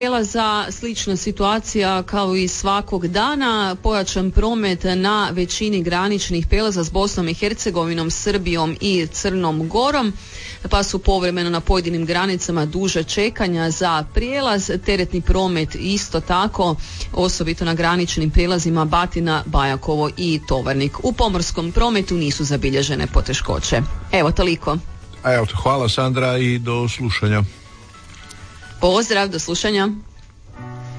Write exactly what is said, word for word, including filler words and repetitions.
Prijelaza slična situacija kao i svakog dana, pojačan promet na većini graničnih prijelaza s Bosnom i Hercegovinom, Srbijom i Crnom Gorom, pa su povremeno na pojedinim granicama duže čekanja za prijelaz. Teretni promet isto tako, osobito na graničnim prijelazima Batina, Bajakovo i Tovarnik. U pomorskom prometu nisu zabilježene poteškoće. Evo toliko. Evo, hvala Sandra i do slušanja. Pozdrav, do slušanja.